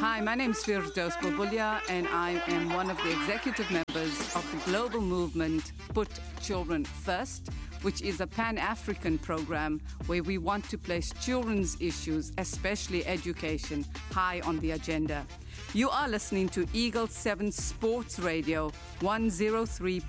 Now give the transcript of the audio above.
Hi, my name is Firdaus Bulbulia, and I am one of the executive members of the global movement Put Children First, which is a Pan-African program where we want to place children's issues, especially education, high on the agenda. You are listening to Eagle 7 Sports Radio 103.9